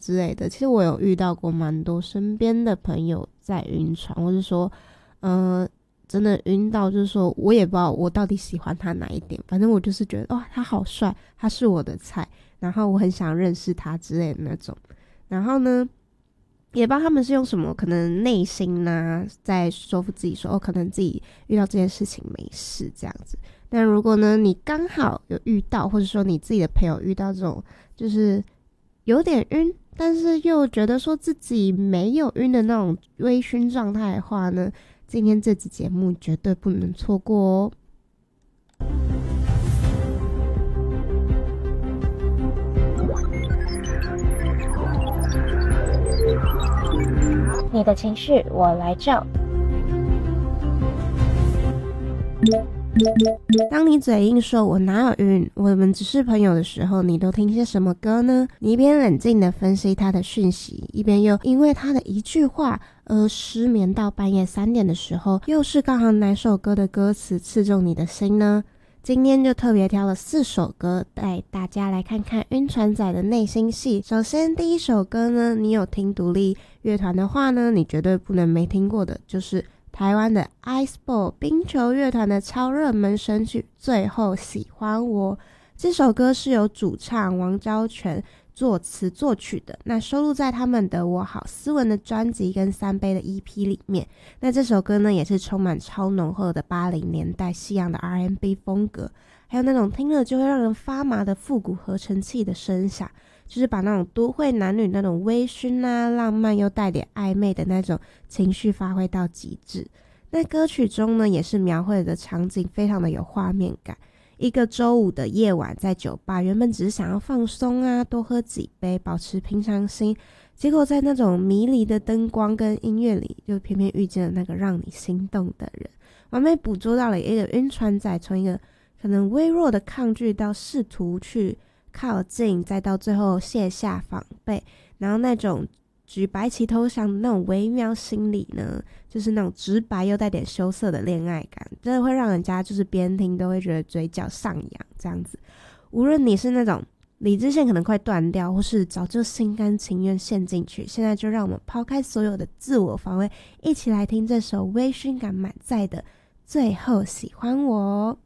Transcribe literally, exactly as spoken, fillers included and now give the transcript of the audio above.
之类的。其实我有遇到过蛮多身边的朋友在晕船，或是说呃真的晕到就是说我也不知道我到底喜欢他哪一点，反正我就是觉得哇他好帅，他是我的菜，然后我很想认识他之类的那种。然后呢也不知道他们是用什么可能内心啊在说服自己说哦可能自己遇到这件事情没事这样子。但如果呢你刚好有遇到，或者说你自己的朋友遇到这种就是有点晕但是又觉得说自己没有晕的那种微醺状态的话呢，今天这集节目绝对不能错过哦。 你的情绪我来照。 当你嘴硬说我哪有晕，我们只是朋友的时候，你都听些什么歌呢？你一边冷静地分析他的讯息，一边又因为他的一句话而失眠到半夜三点的时候，又是刚好哪首歌的歌词刺中你的心呢？今天就特别挑了四首歌带大家来看看晕船仔的内心戏。首先第一首歌呢，你有听独立乐团的话呢，你绝对不能没听过的，就是台湾的 Iceball 冰球乐团的超热门神曲《最后喜欢我》。这首歌是由主唱王昭全作词作曲的，那收录在他们的我好斯文的专辑跟三杯的 E P 里面。那这首歌呢也是充满超浓厚的八零年代西洋的 R and B 风格，还有那种听了就会让人发麻的复古合成器的声响，就是把那种都会男女那种微醺啊浪漫又带点暧昧的那种情绪发挥到极致。那歌曲中呢也是描绘的场景非常的有画面感，一个周五的夜晚在酒吧，原本只是想要放松啊多喝几杯保持平常心，结果在那种迷离的灯光跟音乐里就偏偏遇见了那个让你心动的人，完美捕捉到了一个晕船仔从一个可能微弱的抗拒到试图去靠近，再到最后卸下防备，然后那种举白旗投降的那种微妙心理呢，就是那种直白又带点羞涩的恋爱感，真的会让人家就是边听都会觉得嘴角上扬这样子。无论你是那种理智线可能快断掉，或是早就心甘情愿陷进去，现在就让我们抛开所有的自我防卫，一起来听这首微醺感满载的《最后喜欢我》。